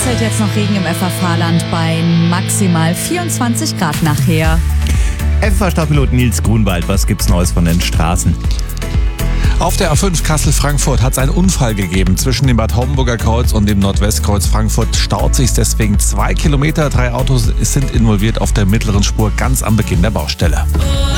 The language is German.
fällt jetzt noch Regen im FAV-Land bei maximal 24 Grad nachher. FAV-Startpilot Nils Grunwald, was gibt's Neues von den Straßen? Auf der A5 Kassel-Frankfurt hat es einen Unfall gegeben. Zwischen dem Bad Homburger Kreuz und dem Nordwestkreuz Frankfurt staut sich deswegen 2 Kilometer. 3 Autos sind involviert auf der mittleren Spur ganz am Beginn der Baustelle.